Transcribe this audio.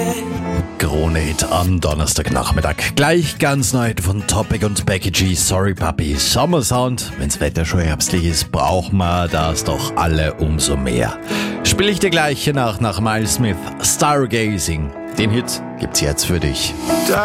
Krone-Hit am Donnerstagnachmittag. Gleich ganz neu von Topic und Becky G. Sorry Papi. Sommersound. Wenn's Wetter schon herbstlich ist, brauchen wir das doch alle umso mehr. Spiel ich dir gleich nach Miles Smith. Stargazing. Den Hit gibt's jetzt für dich.